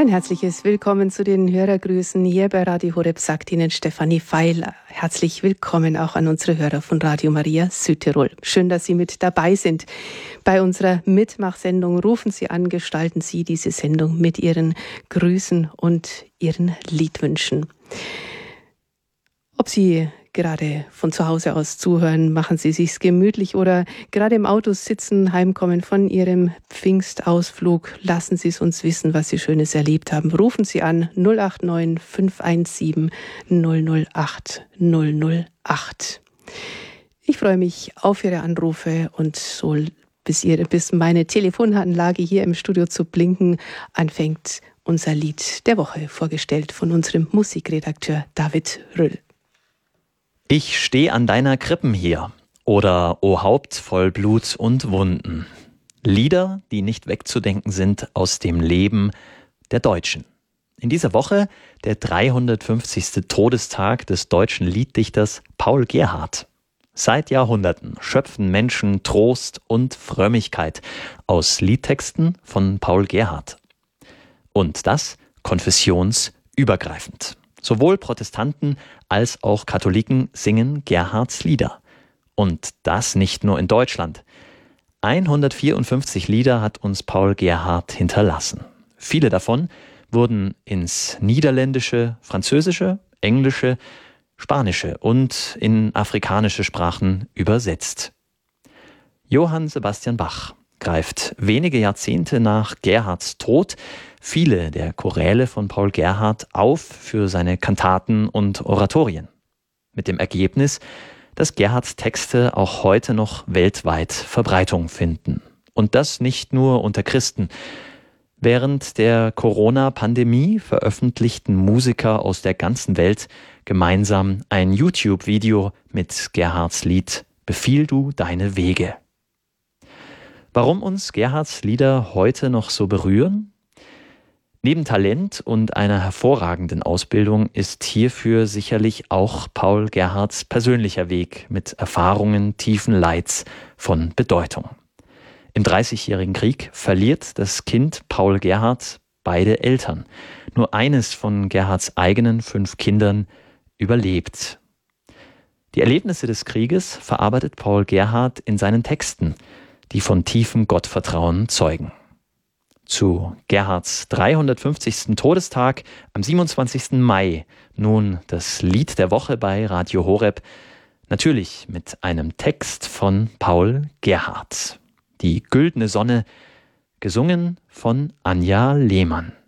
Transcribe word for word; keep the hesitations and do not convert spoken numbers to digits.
Ein herzliches Willkommen zu den Hörergrüßen hier bei Radio Horeb, sagt Ihnen Stefanie Pfeil. Herzlich willkommen auch an unsere Hörer von Radio Maria Südtirol. Schön, dass Sie mit dabei sind. Bei unserer Mitmachsendung rufen Sie an, gestalten Sie diese Sendung mit Ihren Grüßen und Ihren Liedwünschen. Ob Sie gerade von zu Hause aus zuhören, machen Sie sich's gemütlich oder gerade im Auto sitzen, heimkommen von Ihrem Pfingstausflug, lassen Sie es uns wissen, was Sie Schönes erlebt haben. Rufen Sie an null acht neun fünf eins sieben null null acht null null acht. Ich freue mich auf Ihre Anrufe und so bis, ihre, bis meine Telefonanlage hier im Studio zu blinken anfängt, unser Lied der Woche, vorgestellt von unserem Musikredakteur David Röll. Ich steh an deiner Krippen hier oder O Haupt voll Blut und Wunden. Lieder, die nicht wegzudenken sind aus dem Leben der Deutschen. In dieser Woche der dreihundertfünfzigste Todestag des deutschen Lieddichters Paul Gerhardt. Seit Jahrhunderten schöpfen Menschen Trost und Frömmigkeit aus Liedtexten von Paul Gerhardt. Und das konfessionsübergreifend. Sowohl Protestanten als auch Katholiken singen Gerhardts Lieder. Und das nicht nur in Deutschland. hundertvierundfünfzig Lieder hat uns Paul Gerhardt hinterlassen. Viele davon wurden ins Niederländische, Französische, Englische, Spanische und in afrikanische Sprachen übersetzt. Johann Sebastian Bach greift wenige Jahrzehnte nach Gerhardts Tod viele der Choräle von Paul Gerhardt auf für seine Kantaten und Oratorien. Mit dem Ergebnis, dass Gerhardts Texte auch heute noch weltweit Verbreitung finden. Und das nicht nur unter Christen. Während der Corona-Pandemie veröffentlichten Musiker aus der ganzen Welt gemeinsam ein YouTube-Video mit Gerhardts Lied »Befiehl du deine Wege«. Warum uns Gerhardts Lieder heute noch so berühren? Neben Talent und einer hervorragenden Ausbildung ist hierfür sicherlich auch Paul Gerhardts persönlicher Weg mit Erfahrungen tiefen Leids von Bedeutung. Im Dreißigjährigen Krieg verliert das Kind Paul Gerhardt beide Eltern. Nur eines von Gerhardts eigenen fünf Kindern überlebt. Die Erlebnisse des Krieges verarbeitet Paul Gerhardt in seinen Texten, die von tiefem Gottvertrauen zeugen. Zu Gerhardts dreihundertfünfzigsten Todestag am siebenundzwanzigsten Mai nun das Lied der Woche bei Radio Horeb, natürlich mit einem Text von Paul Gerhardt. Die güldene Sonne, gesungen von Anja Lehmann.